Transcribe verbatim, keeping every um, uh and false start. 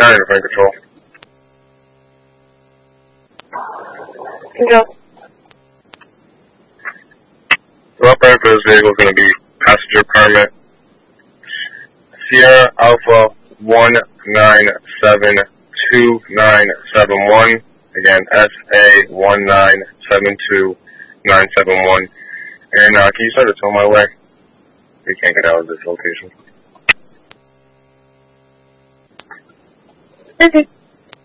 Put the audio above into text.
nine in front control. Control. The operator for this vehicle is going to be passenger permit Sierra Alpha one nine seven two nine seven one. Again, S A one nine seven two nine seven one. And uh, can you start to tell my way? We can't get out of this location. Okay.